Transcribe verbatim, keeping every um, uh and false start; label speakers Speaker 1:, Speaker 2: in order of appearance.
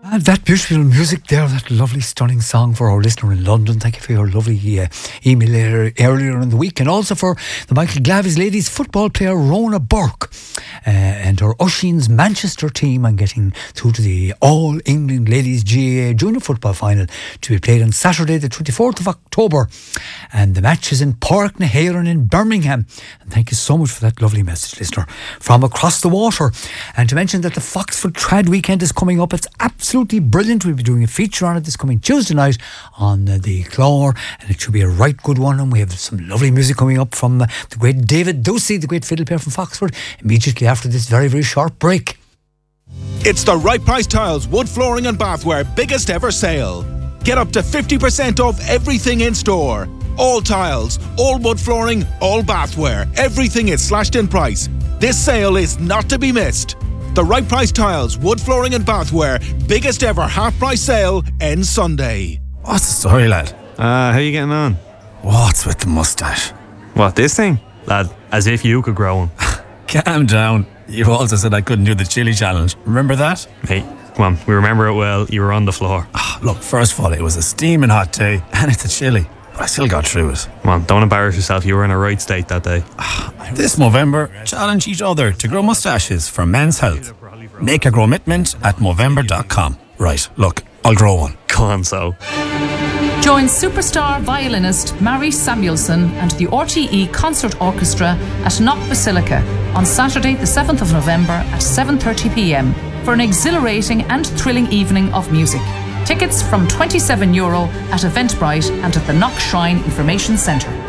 Speaker 1: And that beautiful music there, that lovely stunning song for our listener in London. Thank you for your lovely uh, email earlier, earlier in the week, and also for the Michael Glavies ladies football player Rona Burke uh, and her Usheen's Manchester team on getting through to the All England Ladies G A A Junior Football Final to be played on Saturday the twenty-fourth of October, and the match is in Park na HÉireann in Birmingham. And thank you so much for that lovely message, listener, from across the water. And to mention that the Foxford Trad weekend is coming up. It's absolutely brilliant. We'll be doing a feature on it this coming Tuesday night on uh, the Clore, and it should be a right good one. And we have some lovely music coming up from uh, the great David Ducey, the great fiddle player from Foxford, immediately after this very, very short break.
Speaker 2: It's the Right Price Tiles wood flooring and bathware biggest ever sale. Get up to fifty percent off everything in store. All tiles, all wood flooring, all bathware. Everything is slashed in price. This sale is not to be missed. The Right Price Tiles, wood flooring and bathware, biggest ever half price sale ends Sunday.
Speaker 3: What's the story, lad?
Speaker 4: Uh, how you getting on?
Speaker 3: What's with the moustache?
Speaker 4: What, this thing? Lad, as if you could grow one.
Speaker 3: Calm down. You also said I couldn't do the chili challenge. Remember that?
Speaker 4: Hey, come on, we remember it well. You were on the floor.
Speaker 3: Oh, look, first of all, it was a steaming hot day, and it's a chili. But I still got through it.
Speaker 4: Come on, don't embarrass yourself. You were in a right state that day.
Speaker 3: This Movember, challenge each other to grow moustaches for men's health. Make a commitment at Movember dot com. Right, look, I'll grow one.
Speaker 4: Go on, so.
Speaker 5: Join superstar violinist Mary Samuelson and the R T E Concert Orchestra at Knock Basilica on Saturday the seventh of November at seven thirty p m for an exhilarating and thrilling evening of music. Tickets from twenty-seven euro at Eventbrite and at the Knock Shrine Information Centre.